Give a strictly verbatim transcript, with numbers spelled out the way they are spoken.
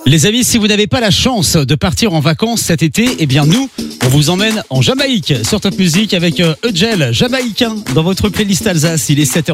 Les amis, si vous n'avez pas la chance de partir en vacances cet été, eh bien nous, on vous emmène en Jamaïque sur Top Music avec Eugel, Jamaïcain, dans votre playlist Alsace. Il est sept heures.